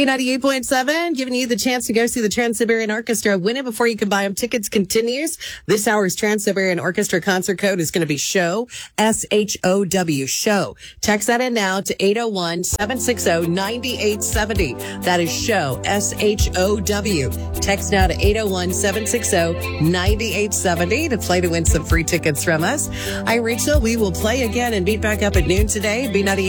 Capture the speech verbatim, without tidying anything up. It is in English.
B ninety-eight point seven, giving you the chance to go see the Trans-Siberian Orchestra. Win it before you can buy them. Tickets continues. This hour's Trans-Siberian Orchestra concert code is going to be SHOW, S H O W, SHOW. Text that in now to eight oh one, seven six oh, nine eight seven oh. That is SHOW, S H O W. Text now to eight oh one, seven six oh, nine eight seven oh to play to win some free tickets from us. I'm Rachel. We will play again and meet back up at noon today. B ninety-eight